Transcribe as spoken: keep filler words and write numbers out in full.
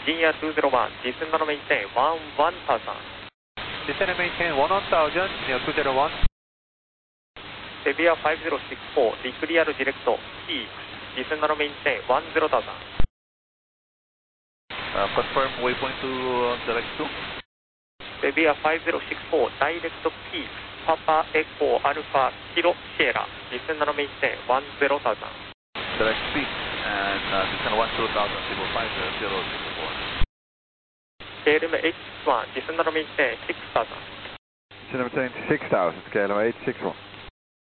G R two zero one, descend on maintain one one thousand. Descend and maintain one one thousand, G R two zero one. Severe five zero six four, declear direct P, descend on maintain one zero thousand. Uh, confirm waypoint to uh, direct two. Severe five zero six four, direct P, Papa Echo Alpha Kilo Sierra, descend on maintain one zero thousand. Direct P and uh, descend one two thousand, zero five zero six four. K L M eight six one, descend on maintain six thousand. Descend on maintain six thousand, K L M eight six one.